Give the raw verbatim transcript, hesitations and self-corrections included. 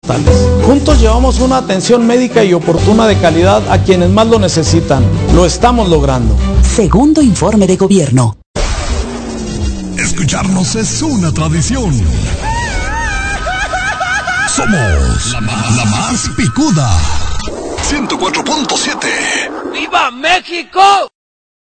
estatales. Juntos llevamos una atención médica y oportuna de calidad a quienes más lo necesitan. Lo estamos logrando. Segundo informe de gobierno. Escucharnos es una tradición. Somos la, ma- la más picuda. ciento cuatro punto siete. ¡Viva México!